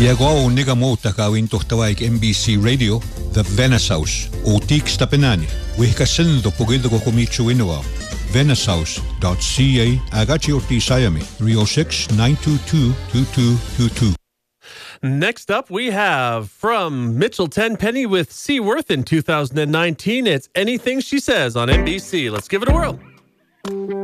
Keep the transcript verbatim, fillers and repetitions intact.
Viagao niga mo takawin tohtawaik M B C Radio, The Venice House, o Tix Tapenani. Wihka sindo pugildo ko kumichu inua. venice house dot c a agachi orti sayami three oh six, nine two two, two two two two. Next up, we have from Mitchell Tenpenny with Seaworth in two thousand nineteen. It's Anything She Says on N B C. Let's give it a whirl.